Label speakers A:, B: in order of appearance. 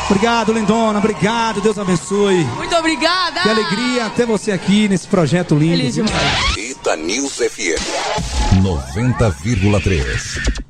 A: Obrigado, lindona, obrigado, Deus abençoe.
B: Muito obrigada.
A: Que alegria ter você aqui nesse projeto lindo.
B: Feliz demais.
C: Ita News FM 90,3.